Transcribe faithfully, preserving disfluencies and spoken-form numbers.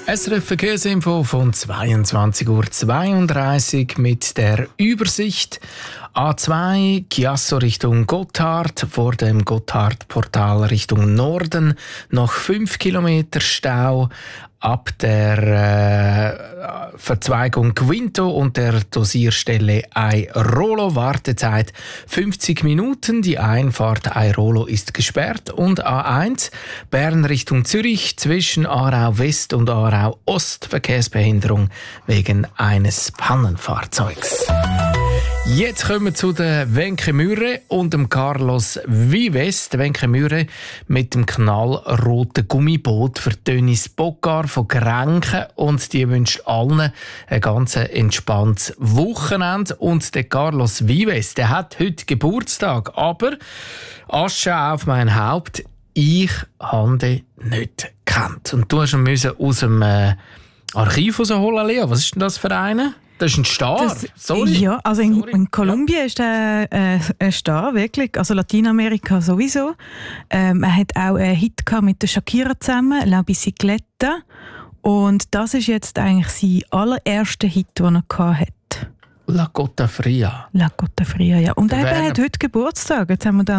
S R F Verkehrsinfo von zweiundzwanzig Uhr zweiunddreißig mit der Übersicht. A zwei Chiasso Richtung Gotthard, vor dem Gotthardportal Richtung Norden noch fünf Kilometer Stau. Ab der äh, Verzweigung Quinto und der Dosierstelle Airolo Wartezeit fünfzig Minuten. Die Einfahrt Airolo ist gesperrt. Und A eins Bern Richtung Zürich zwischen Aarau West und Aarau Ost Verkehrsbehinderung wegen eines Pannenfahrzeugs. Jetzt kommen wir zu der Wenke Mürre und dem Carlos Vives. Der Wenke Mürre mit dem knallroten Gummiboot für Dennis Bogar von Grenken. Und die wünscht allen ein ganz entspanntes Wochenende. Und der Carlos Vives, der hat heute Geburtstag. Aber Asche auf mein Haupt, ich habe den nicht gekannt. Und du hast ihn müssen aus dem äh, Archiv rausholen, Lea. Was ist denn das für eine? Das ist ein Star. Das, Sorry. Ja, also in, Sorry. in Kolumbien ja. ist er äh, ein Star, wirklich. Also Lateinamerika sowieso. Ähm, er hat auch einen Hit gehabt mit der Shakira zusammen, La Bicicleta. Und das ist jetzt eigentlich sein allererster Hit, den er gehabt hat. La Cotta Fria. La Cotta Fria, ja. Und Der er Werner- hat heute Geburtstag. Jetzt haben wir dann